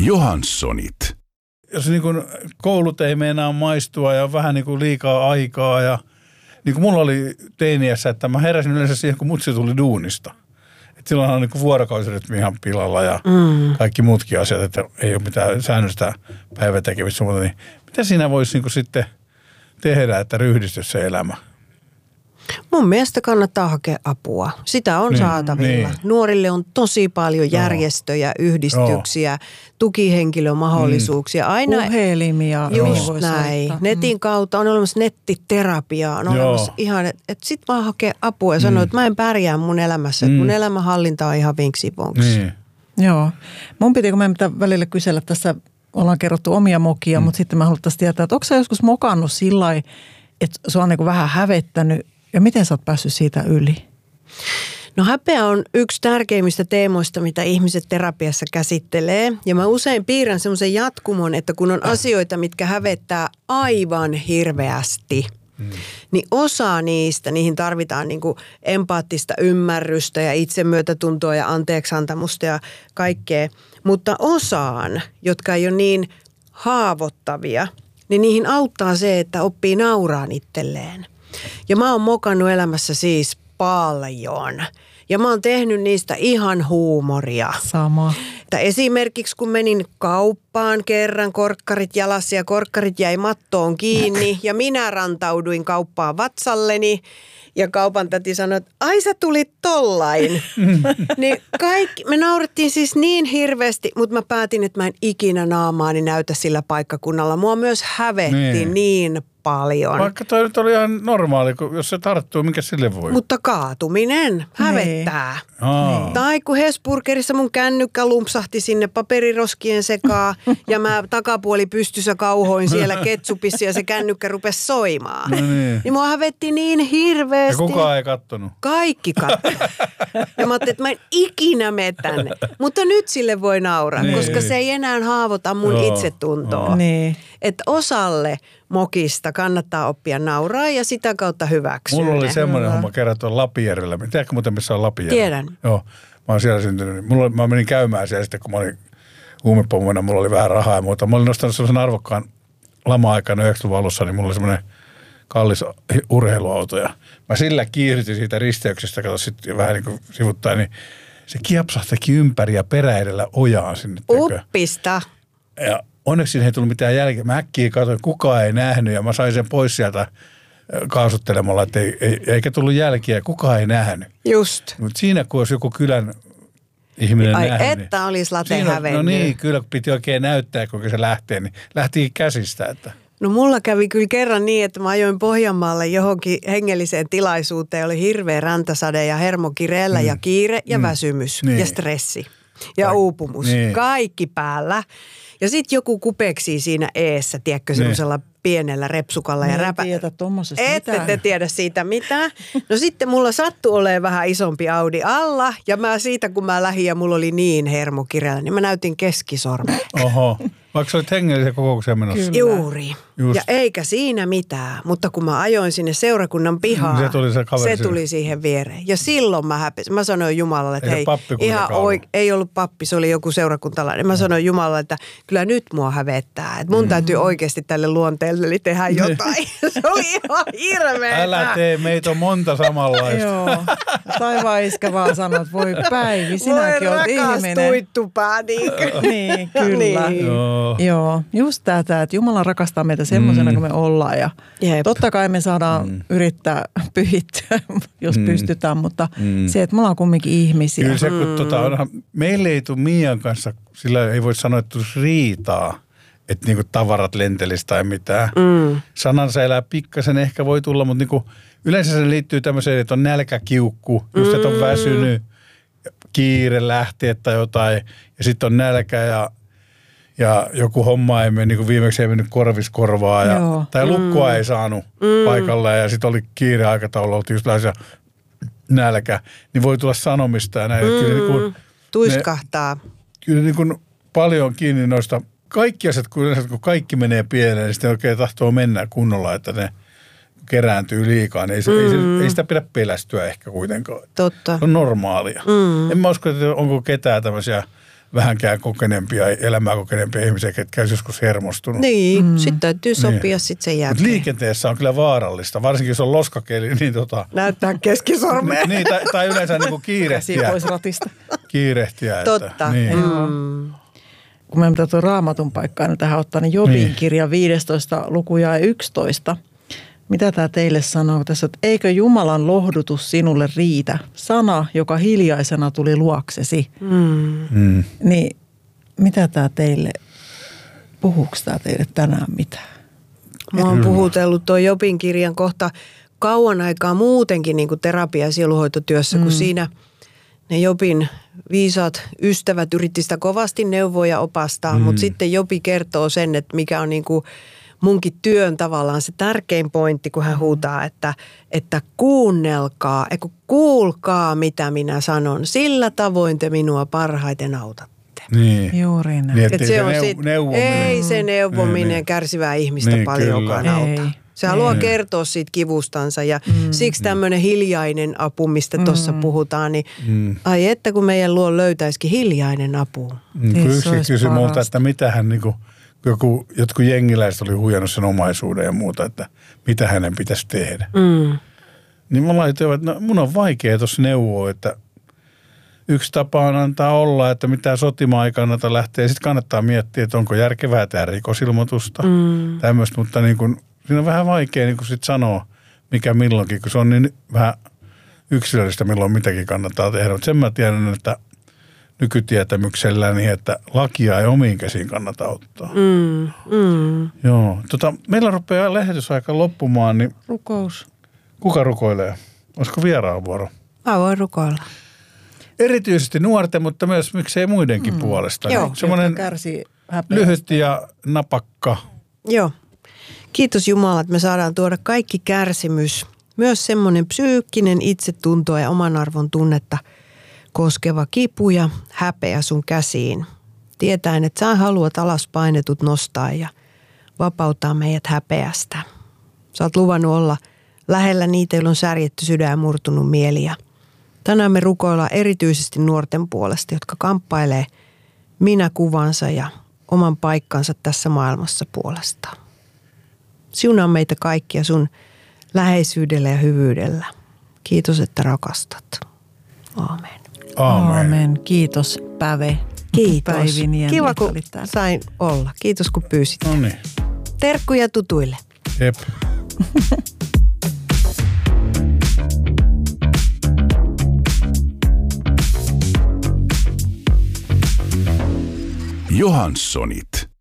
Johanssonit. Jos niin kuin koulut ei meinaa maistua ja on vähän niin kuin liikaa aikaa ja niin kuin mulla oli teiniässä, että mä heräsin yleensä siihen, kun mutsi tuli duunista. Et silloin on niin kuin vuorokausirytmi ihan pilalla ja kaikki muutkin asiat, että ei ole mitään säännöstä päivätekemistä. Niin mitä siinä voisi niin kuin sitten tehdä, että ryhdistyisi se elämä? Mun mielestä kannattaa hakea apua. Sitä on saatavilla. Niin. Nuorille on tosi paljon järjestöjä, yhdistyksiä, tukihenkilömahdollisuuksia. Aina puhelimia. just näin. Netin kautta on olemassa nettiterapiaa. On olemassa ihan, että sit vaan hakee apua ja sanoo, että mä en pärjää mun elämässä. Että mun elämänhallinta on ihan vinksi-vonksi. Niin. Joo. Mun piti, kun me välillä kysellä tässä, ollaan kerrottu omia mokia, mutta sitten mä haluttaisiin tietää, että onko sä joskus mokannut sillä lailla, että se on niin kuin vähän hävettänyt ja miten sä oot päässyt siitä yli? No häpeä on yksi tärkeimmistä teemoista, mitä ihmiset terapiassa käsittelee. Ja mä usein piirrän semmoisen jatkumon, että kun on asioita, mitkä hävettää aivan hirveästi, niin osa niihin tarvitaan niin kuin empaattista ymmärrystä ja itsemyötätuntoa ja anteeksiantamusta ja kaikkea. Mutta osaan, jotka ei ole niin haavoittavia, niin niihin auttaa se, että oppii nauraan itselleen. Ja mä oon mokannut elämässä siis paljon. Ja mä oon tehnyt niistä ihan huumoria. Sama. Että esimerkiksi kun menin kauppaan kerran korkkarit jalassa ja korkkarit jäi mattoon kiinni ja minä rantauduin kauppaan vatsalleni. Ja kaupan täti sanoi, että ai sä tulit tollain. Niin me naurettiin siis niin hirveästi, mutta mä päätin, että mä en ikinä naamaani näytä sillä paikkakunnalla. Mua myös hävetti niin paljon. Vaikka toi nyt oli ihan normaali, jos se tarttuu, mikä sille voi? Mutta kaatuminen hävettää. Niin. Tai kun Hesburgerissa mun kännykkä lumpsahti sinne paperiroskien sekaan ja mä takapuoli pystyssä kauhoin siellä ketsupissa ja se kännykkä rupesi soimaan. No niin mua hävetti niin hirveästi. Ja kukaan ei kattonut. Kaikki katsoi. Ja mä ajattelin, että mä en ikinä mene tänne. Mutta nyt sille voi nauraa, koska se ei enää haavoita mun itsetuntoa. Niin. Että osalle mokista kannattaa oppia nauraa ja sitä kautta hyväksyä. Mulla oli semmoinen homma kerran tuolla Lapijärvellä. Tiedätkö muuten, missä on Lapijärvi? Tiedän. Joo, mä oon siellä syntynyt. Mä menin käymään siellä sitten, kun mä olin huumepommoina, mulla oli vähän rahaa ja muuta. Mä olin nostanut sellaisen arvokkaan lama-aikana 90-luvun alussa, niin mulla oli semmoinen kallis urheiluauto. Ja mä sillä kiihdytin siitä risteyksestä, kato sitten vähän niin kuin sivuttain, niin se kiepsahtikin ympäri ja peräedellä ojaan sinne. Uppista. Ja onneksi siinä ei tullut mitään jälkeä. Mä äkkiä katsoin, kukaan ei nähnyt ja mä sain sen pois sieltä kaasuttelemalla, että eikä tullut jälkiä, kukaan ei nähnyt. Just. Mutta siinä kun olisi joku kylän ihminen nähnyt. Ai että olisi late hävennyt. No niin, kyllä piti oikein näyttää, kuinka se lähtee, niin lähti käsistä. Että. No mulla kävi kyllä kerran niin, että mä ajoin Pohjanmaalle johonkin hengelliseen tilaisuuteen. Oli hirveä räntäsade ja hermokireellä ja kiire ja väsymys ja stressi ja uupumus. Kaikki päällä. Ja sitten joku kupeksii siinä eessä, tiedätkö, semmoisella pienellä repsukalla ja räpä. Ette te tiedä siitä mitään. No sitten mulla sattui olemaan vähän isompi Audi alla ja mä siitä kun mä lähdin ja mulla oli niin hermokireellä, niin mä näytin keskisormen. Oho. Vaikka sä olit hengellisen kokoukseen menossa. Kyllä. Juuri. Just. Ja eikä siinä mitään, mutta kun mä ajoin sinne seurakunnan pihaan, se tuli siihen viereen. Ja silloin mä häpesin. Mä sanoin Jumalalle, että hei, ei ollut pappi, se oli joku seurakuntalainen. Mä sanoin Jumalalle, että kyllä nyt mua hävettää. Että mun täytyy oikeasti tälle luonteelle tehdä jotain. Se oli ihan hirveetä. Älä tee, meitä on monta samanlaista. Joo. Taivaan iskä vaan sanoo, että voi Päivi, sinäkin oot ihminen. Voi rakas tuittupää, niinkö? Niin, kyllä. Niin. Joo, just tätä, että Jumala rakastaa meitä semmoisena kuin me ollaan ja totta kai me saadaan yrittää pyhittyä, jos pystytään, mutta se, että me ollaan kumminkin ihmisiä. Kyllä se, kun meille ei tule Mian kanssa, sillä ei voi sanoa, että tulisi riitaa, että niinku tavarat lentelisi tai mitään. Sanansa elää pikkasen ehkä voi tulla, mutta niinku, yleensä se liittyy tämmöiseen, että on nälkäkiukku, just että on väsynyt, kiire lähteä tai jotain ja sitten on nälkä ja joku homma ei mene, niin kuin viimeksi ei mennyt korviskorvaa tai lukkua ei saanut paikalle ja sitten oli kiire aikataulu, oltiin just lähes nälkä, niin voi tulla sanomista ja näin. Kyllä niin tuiskahtaa. Kyllä niin kuin paljon kiinni noista kaikki asiat, kun kaikki menee pieleen, niin sitten oikein tahtoo mennä kunnolla, että ne kerääntyy liikaa, niin ei sitä pidä pelästyä ehkä kuitenkaan. Totta. Se on normaalia. En mä usko, että onko ketään tämmöisiä vähänkään kokeneempia, elämää kokeneempia ihmisiä, ketkä olisi joskus hermostunut. Niin, sitten täytyy sopia sitten sen jälkeen. Mutta liikenteessä on kyllä vaarallista, varsinkin jos on loskakeli, niin näyttää keskisormea. niin, tai yleensä niin kuin kiirehtiä. Käsi pois ratista. Kiirehtiä. Totta. Niin. Kun me pitää tuon Raamatun paikkaa nyt tähän ottaa, niin Jobin kirja 15 luku jae 11. Mitä tämä teille sanoo tässä, että eikö Jumalan lohdutus sinulle riitä? Sana, joka hiljaisena tuli luoksesi. Niin mitä tämä teille, puhuuko tämä teille tänään mitään? Mä oon puhutellut tuon Jobin kirjan kohta kauan aikaa muutenkin niin kuin terapia- ja sielunhoitotyössä, kun siinä ne Jobin viisaat ystävät yritti sitä kovasti neuvoa ja opastaa, mutta sitten Jobi kertoo sen, että mikä on niin kuin munkin työn tavallaan se tärkein pointti, kun hän huutaa, että kuunnelkaa, kuulkaa mitä minä sanon, sillä tavoin te minua parhaiten autatte. Niin. Juuri näin. Niin, Että se on neuvominen. ei se neuvominen niin. kärsivää ihmistä Niin, paljonkaan kyllä. auta. Se haluaa kertoa siitä kivustansa ja siksi tämmöinen hiljainen apu, mistä tuossa puhutaan, niin ai että kun meidän luo löytäisikin hiljainen apu. Yksi kysyi multa, että mitä hän niinku, jotkut jengiläiset oli huijannut sen omaisuuden ja muuta, että mitä hänen pitäisi tehdä. Niin mä laitoin, että no, mun on vaikea tuossa neuvoa, että yksi tapa on antaa olla, että mitään sotimaa ei kannata lähteä. Sitten kannattaa miettiä, että onko järkevää tämä rikosilmoitusta. Tämmöistä, mutta niin kun, siinä on vähän vaikea niin kun sit sanoa, mikä milloinkin, kun se on niin vähän yksilöllistä, milloin mitäkin kannattaa tehdä. Mutta sen mä tiedän, että nykytietämyksellä niin, että lakia ei omiin käsiin kannata ottaa. Joo. Meillä rupeaa lähetysaika loppumaan, niin Rukous. kuka rukoilee? Olisiko vieraan vuoro? Mä voin rukoilla. Erityisesti nuorten, mutta myös miksei muidenkin puolesta. Joo. Niin semmoinen Kärsii häpeästä. lyhyt ja napakka. Joo. Kiitos Jumala, että me saadaan tuoda kaikki kärsimys, myös semmoinen psyykkinen itsetuntoa ja oman arvon tunnetta koskeva kipu ja häpeä sun käsiin. Tietäen, että sä haluat alas painetut nostaa ja vapauttaa meidät häpeästä. Sä oot luvannut olla lähellä niitä, joilla on särjetty sydän ja murtunut mieli. Tänään me rukoillaan erityisesti nuorten puolesta, jotka kamppailee minäkuvansa ja oman paikkansa tässä maailmassa puolestaan. Siunaa meitä kaikkia sun läheisyydellä ja hyvyydellä. Kiitos, että rakastat. Aamen. Aamen. Kiitos Päve. Kiitos. Päiviniemi, Kiva, kun olit täällä. sain olla. Kiitos, kun pyysit. No niin. Terkkuja tutuille. Jep. Johanssonit.